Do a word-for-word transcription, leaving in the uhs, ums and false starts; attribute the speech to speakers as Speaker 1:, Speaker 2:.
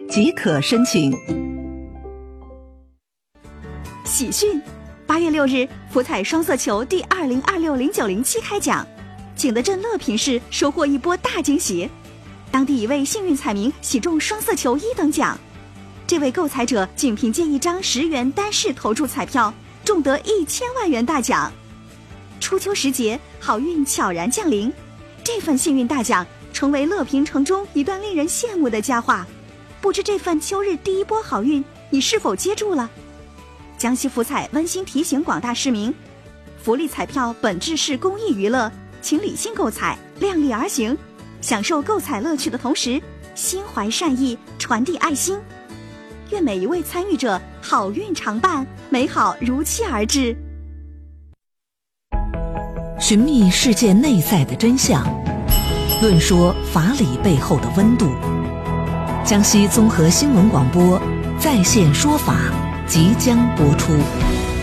Speaker 1: 即可申请。
Speaker 2: 喜讯！八月六日，福彩双色球第二零二六零九零七开奖，景德镇乐平市收获一波大惊喜，当地一位幸运彩民喜中双色球一等奖。这位购彩者仅凭借一张十元单式投注彩票，中得一千万元大奖。初秋时节，好运悄然降临，这份幸运大奖成为乐平城中一段令人羡慕的佳话。不知这份秋日第一波好运，你是否接住了？江西福彩温馨提醒广大市民，福利彩票本质是公益娱乐，请理性购彩，量力而行，享受购彩乐趣的同时，心怀善意，传递爱心。愿每一位参与者好运常伴，美好如期而至。
Speaker 1: 寻觅世界内在的真相，论说法理背后的温度。江西综合新闻广播在线说法即将播出。